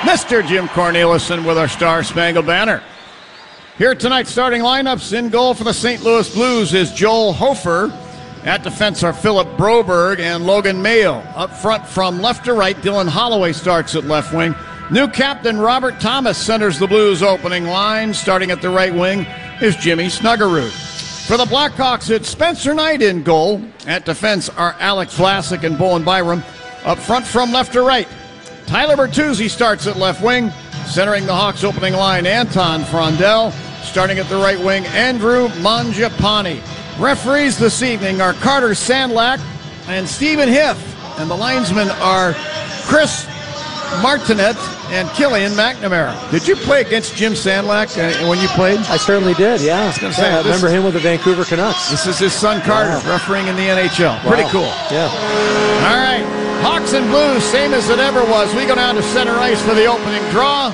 Mr. Jim Cornelison with our Star-Spangled Banner. Here tonight's starting lineups. In goal for the St. Louis Blues is Joel Hofer. At defense are Philip Broberg and Logan Mayo. Up front from left to right, Dylan Holloway starts at left wing. New captain Robert Thomas centers the Blues opening line. Starting at the right wing is Jimmy Snuggerud. For the Blackhawks, it's Spencer Knight in goal. At defense are Alex Vlasic and Bowen Byram. Up front from left to right, Tyler Bertuzzi starts at left wing. Centering the Hawks opening line, Anton Frondel. Starting at the right wing, Andrew Mangiapane. Referees this evening are Carter Sandlak and Stephen Hiff. And the linesmen are Chris Martinet and Killian McNamara. Did you play against Jim Sandlak when you played? I certainly did, yeah. I remember him with the Vancouver Canucks. This is his son Carter, refereeing in the NHL. Wow. Pretty cool. Yeah. All right. Hawks and Blues, same as it ever was. We go down to center ice for the opening draw.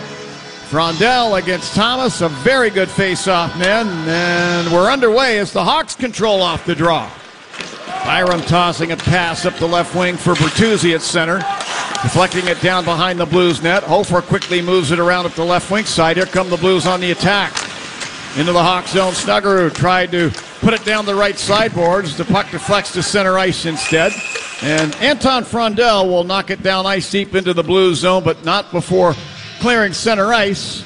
Frondel against Thomas, a very good face-off, man. And we're underway as the Hawks control off the draw. Byram tossing a pass up the left wing for Bertuzzi at center. Deflecting it down behind the Blues net. Hofer quickly moves it around up the left wing side. Here come the Blues on the attack. Into the Hawk zone, Snuggerud tried to put it down the right sideboard as the puck deflects to center ice instead. And Anton Frondel will knock it down ice deep into the Blues zone, but not before clearing center ice.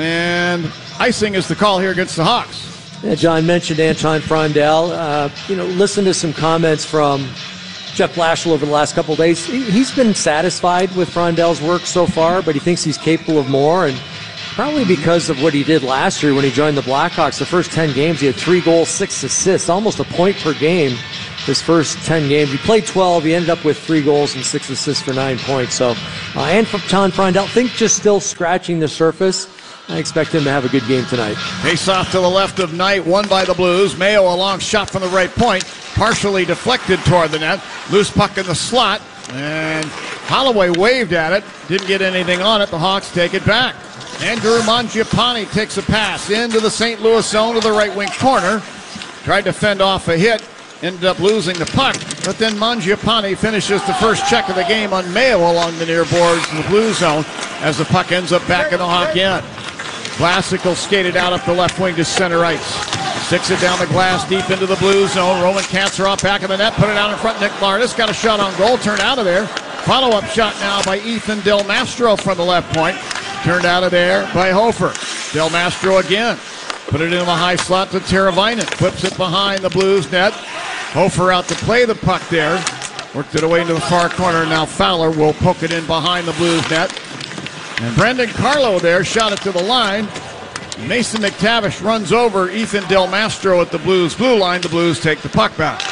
And icing is the call here against the Hawks. Yeah, John mentioned Anton Frondel. Listen to some comments from Jeff Blashill over the last couple of days. He's been satisfied with Frondel's work so far, but he thinks he's capable of more. And probably because of what he did last year when he joined the Blackhawks. The first 10 games, he had 3 goals, 6 assists, almost a point per game his first 10 games. He played 12. He ended up with 3 goals and 6 assists for 9 points. So, Anton Frondel, think just still scratching the surface. I expect him to have a good game tonight. Face off to the left of Knight, won by the Blues. Mayo, a long shot from the right point, partially deflected toward the net. Loose puck in the slot, and Holloway waved at it. Didn't get anything on it. The Hawks take it back. Andrew Mangiapane takes a pass into the St. Louis zone to the right wing corner. Tried to fend off a hit. Ended up losing the puck, but then Mangiapane finishes the first check of the game on Mayo along the near boards in the Blue zone as the puck ends up back in the Hawk end. Vlasic will skate it out up the left wing to center ice. Sticks it down the glass deep into the Blue zone. Roman Kanserov back of the net, put it out in front. Nick Lardis got a shot on goal, turned out of there. Follow-up shot now by Ethan Del Mastro from the left point. Turned out of there by Hofer. Del Mastro again. Put it in the high slot to Teravainen. Flips it behind the Blues net. Hofer out to play the puck there. Worked it away into the far corner. Now Fowler will poke it in behind the Blues net. And Brendan Carlo there shot it to the line. Mason McTavish runs over Ethan Del Mastro at the Blues blue line. The Blues take the puck back.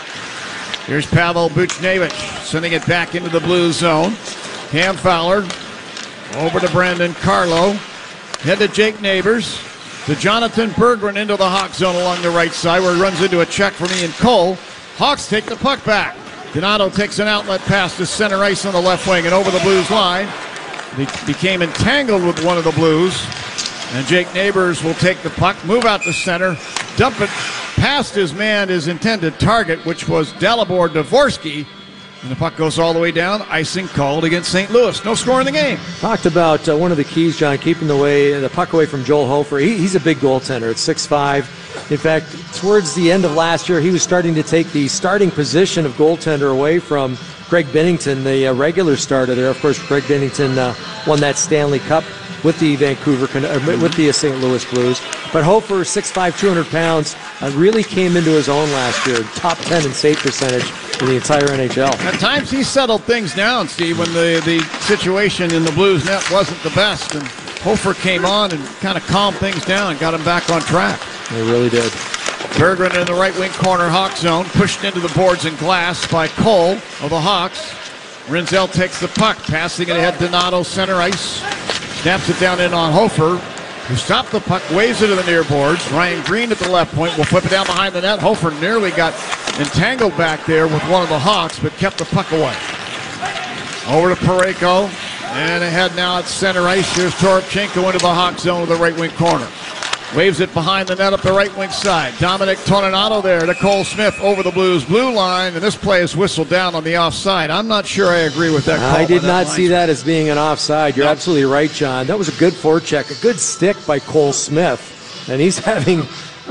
Here's Pavel Buchnevich sending it back into the Blues zone. Cam Fowler over to Brendan Carlo. Head to Jake Neighbors. To Jonathan Berggren into the Hawk zone along the right side where he runs into a check from Ian Cole. Hawks take the puck back. Donato takes an outlet pass to center ice on the left wing and over the Blues line. He became entangled with one of the Blues. And Jake Neighbors will take the puck, move out to center, dump it past his man, his intended target, which was Dalibor Dvorsky. And the puck goes all the way down. Icing called against St. Louis. No score in the game. Talked about one of the keys, John, keeping the puck away from Joel Hofer. He's a big goaltender at 6'5". In fact, towards the end of last year, he was starting to take the starting position of goaltender away from Greg Binnington, the regular starter there. Of course, Greg Binnington won that Stanley Cup with the with the St. Louis Blues. But Hofer, 6'5", 200 pounds, really came into his own last year. Top 10 in save percentage in the entire NHL. At times he settled things down, Steve, when the situation in the Blues net wasn't the best. And Hofer came on and kind of calmed things down and got him back on track. They really did. Berggren in the right wing corner Hawk zone, pushed into the boards and glass by Cole of the Hawks. Rinzel takes the puck, passing it ahead to Donato, center ice. Snaps it down in on Hofer, who stopped the puck, waves it to the near boards. Ryan Green at the left point will flip it down behind the net. Hofer nearly got entangled back there with one of the Hawks, but kept the puck away. Over to Parayko, and ahead now at center ice. Here's Toropchenko into the Hawk zone with the right wing corner. Waves it behind the net up the right wing side. Dominic Toninato there to Cole Smith over the Blues blue line, and this play is whistled down on the offside. I'm not sure I agree with that call. I did not see that as being an offside. You're absolutely right, John. That was a good forecheck, a good stick by Cole Smith, and he's having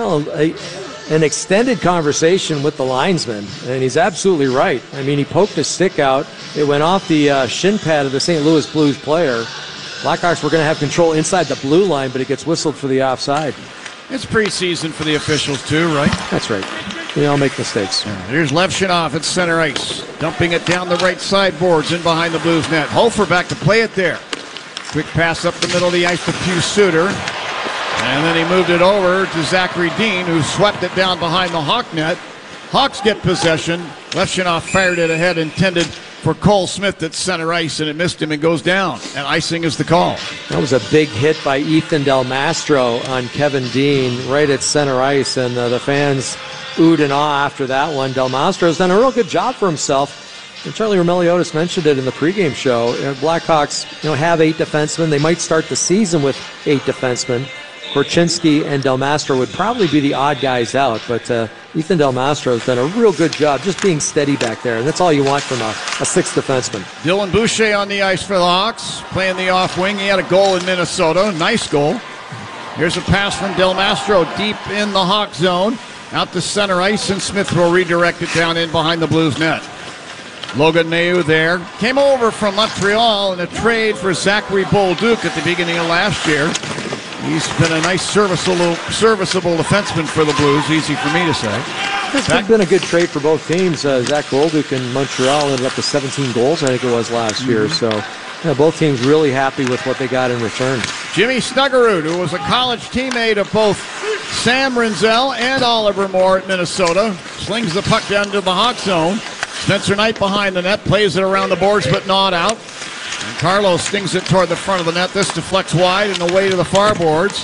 an extended conversation with the linesman, and he's absolutely right. I mean, he poked his stick out. It went off the shin pad of the St. Louis Blues player. Blackhawks were going to have control inside the blue line, but it gets whistled for the offside. It's preseason for the officials, too, right? That's right. They all make mistakes. Here's Levshunov at center ice, dumping it down the right side boards in behind the Blues net. Hofer back to play it there. Quick pass up the middle of the ice to Pius Suter. And then he moved it over to Zachary Dean, who swept it down behind the Hawk net. Hawks get possession. Levshunov fired it ahead, intended for Cole Smith at center ice, and it missed him and goes down. And icing is the call. That was a big hit by Ethan Del Mastro on Kevin Dean right at center ice, and the fans oohed and ah after that one. Del Mastro's done a real good job for himself. And Charlie Roumeliotis mentioned it in the pregame show. Blackhawks, have 8 defensemen. They might start the season with 8 defensemen. Korchinski and Del Mastro would probably be the odd guys out, but Ethan Del Mastro has done a real good job just being steady back there, and that's all you want from a sixth defenseman. Dylan Boucher on the ice for the Hawks, playing the off wing. He had a goal in Minnesota, nice goal. Here's a pass from Del Mastro deep in the Hawk zone, out to center ice, and Smith will redirect it down in behind the Blues net. Logan Mailloux there, came over from Montreal in a trade for Zachary Bolduc at the beginning of last year. He's been a nice serviceable defenseman for the Blues, easy for me to say. It's been a good trade for both teams. Zach Bolduc in Montreal ended up with 17 goals, I think it was, last year. So both teams really happy with what they got in return. Jimmy Snuggerud, who was a college teammate of both Sam Rinzel and Oliver Moore at Minnesota, slings the puck down to the Hawk zone. Spencer Knight behind the net, plays it around the boards but not out. And Carlo stings it toward the front of the net. This deflects wide and away to the far boards.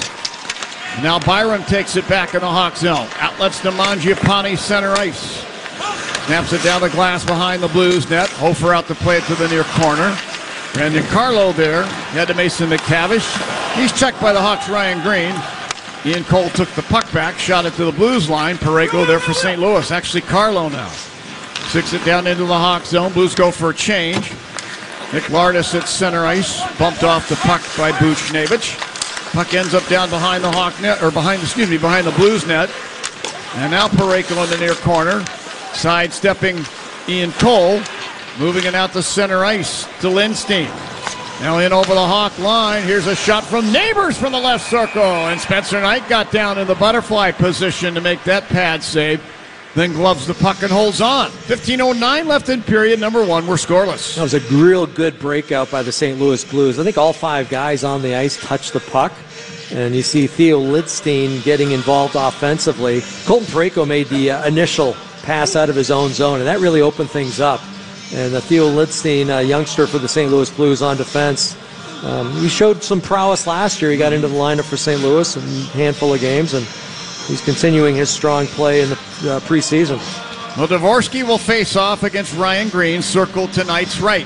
And now Byram takes it back in the Hawk zone. Outlets to Mangiapane, center ice. Snaps it down the glass behind the Blues net. Hofer out to play it to the near corner. Brandon Carlo there. Head to Mason McTavish. He's checked by the Hawks' Ryan Green. Ian Cole took the puck back, shot it to the Blues line. Parayko there for St. Louis. Actually, Carlo now. Sticks it down into the Hawk zone. Blues go for a change. Nick Lardis at center ice, bumped off the puck by Buchnevich. Puck ends up down behind the Hawk net, or behind the Blues net. And now Parayko in the near corner, sidestepping Ian Cole, moving it out to center ice to Lindstein. Now in over the Hawk line. Here's a shot from Neighbors from the left circle, and Spencer Knight got down in the butterfly position to make that pad save. Then gloves the puck and holds on. 15:09 left in period number 1. We're scoreless. That was a real good breakout by the St. Louis Blues. I think all 5 guys on the ice touched the puck. And you see Theo Lindstein getting involved offensively. Colton Parayko made the initial pass out of his own zone, and that really opened things up. And Theo Lindstein, a youngster for the St. Louis Blues on defense, he showed some prowess last year. He got into the lineup for St. Louis in a handful of games, and he's continuing his strong play in the preseason. Well, Dvorsky will face off against Ryan Green, circled to Knight's right.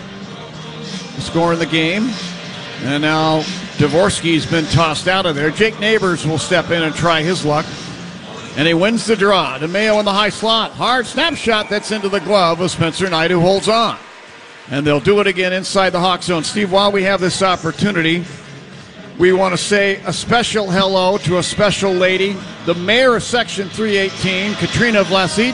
Score in the game. And now Dvorsky's been tossed out of there. Jake Neighbors will step in and try his luck. And he wins the draw. DeMeo in the high slot. Hard snapshot that's into the glove of Spencer Knight, who holds on. And they'll do it again inside the Hawk zone. Steve, while we have this opportunity, we want to say a special hello to a special lady, the mayor of Section 318, Katrina Vlasic.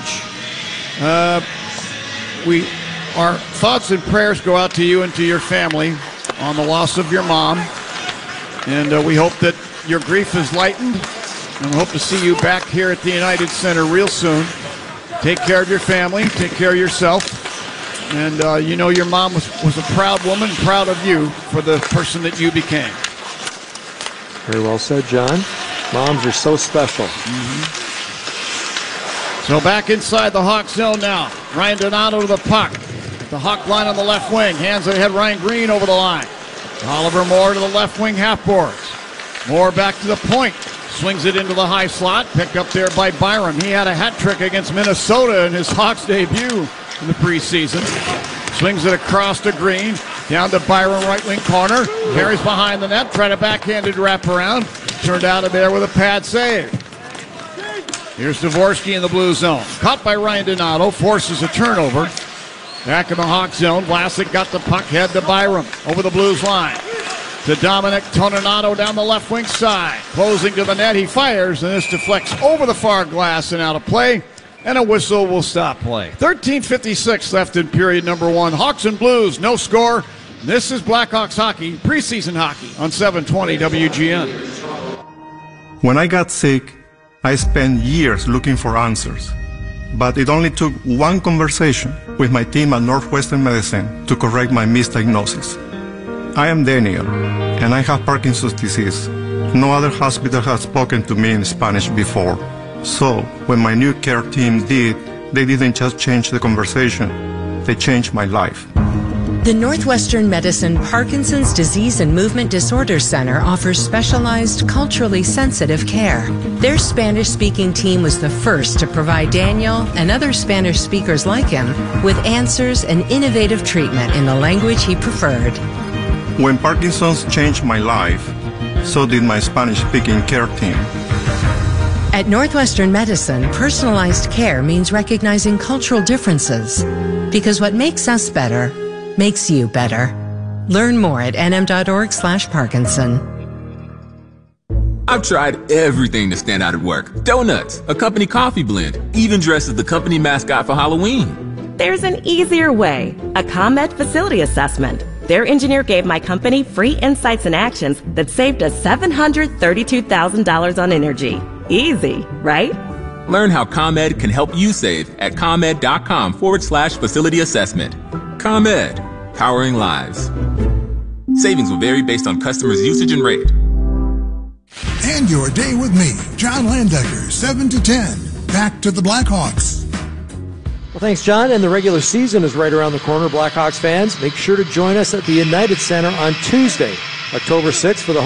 Our thoughts and prayers go out to you and to your family on the loss of your mom. And we hope that your grief is lightened. And we hope to see you back here at the United Center real soon. Take care of your family. Take care of yourself. And your mom was a proud woman, proud of you for the person that you became. Very well said, John. Moms are so special. So back inside the Hawk zone now. Ryan Donato to the puck. The Hawk line on the left wing. Hands ahead, Ryan Green over the line. Oliver Moore to the left wing half boards. Moore back to the point. Swings it into the high slot. Picked up there by Byram. He had a hat trick against Minnesota in his Hawks debut in the preseason. Swings it across to Green. Down to Byram, right wing corner. Carries behind the net. Tried a backhanded wraparound. Turned out there with a pad save. Here's Dvorsky in the blue zone. Caught by Ryan Donato. Forces a turnover. Back in the Hawk zone. Vlasic got the puck. Head to Byram. Over the Blues line. To Dominic Toninato down the left wing side. Closing to the net. He fires, and this deflects over the far glass and out of play. And a whistle will stop play. 13:56 left in period number one. Hawks and Blues, no score. This is Blackhawks hockey, preseason hockey on 720 WGN. When I got sick, I spent years looking for answers. But it only took one conversation with my team at Northwestern Medicine to correct my misdiagnosis. I am Daniel, and I have Parkinson's disease. No other hospital has spoken to me in Spanish before. So, when my new care team did, they didn't just change the conversation, they changed my life. The Northwestern Medicine Parkinson's Disease and Movement Disorders Center offers specialized, culturally sensitive care. Their Spanish-speaking team was the first to provide Daniel and other Spanish speakers like him with answers and innovative treatment in the language he preferred. When Parkinson's changed my life, so did my Spanish-speaking care team. At Northwestern Medicine, personalized care means recognizing cultural differences. Because what makes us better makes you better. Learn more at nm.org/Parkinson. I've tried everything to stand out at work. Donuts, a company coffee blend, even dressed as the company mascot for Halloween. There's an easier way. A ComEd facility assessment. Their engineer gave my company free insights and actions that saved us $732,000 on energy. Easy, right? Learn how ComEd can help you save at ComEd.com/facility assessment. ComEd, powering lives. Savings will vary based on customers' usage and rate. And your day with me, John Landecker, 7 to 10. Back to the Blackhawks. Well, thanks, John. And the regular season is right around the corner, Blackhawks fans. Make sure to join us at the United Center on Tuesday, October 6th for the